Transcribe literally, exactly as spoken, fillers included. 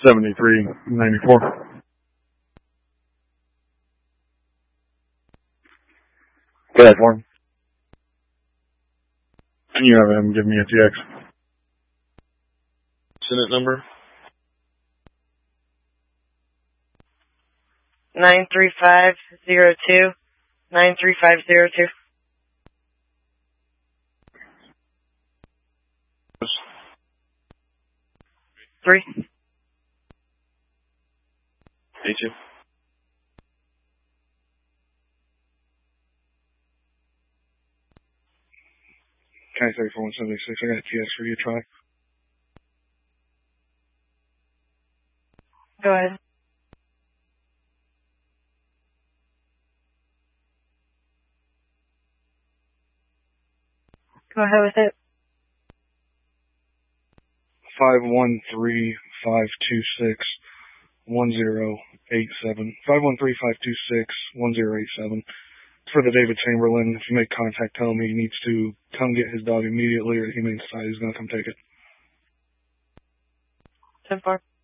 seventy-three ninety-four. Go ahead for him. And you have him give me a T X. Senate number? Nine three five zero two. Nine three five zero two. Three. Eight two. County thirty-four one seventy-six. I got a T S for you, try. Go ahead. Go ahead with it. Five one three five two six one zero eight seven. Five one three five two six one zero eight seven. It's for the David Chamberlain. If you make contact, tell him he needs to come get his dog immediately, or he may decide he's going to come take it. ten four.